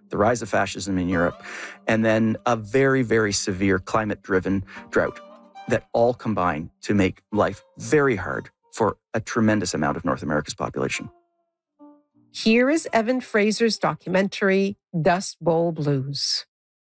the rise of fascism in Europe, and then a very, very severe climate-driven drought that all combine to make life very hard for a tremendous amount of North America's population. Here is Evan Fraser's documentary, Dust Bowl Blues.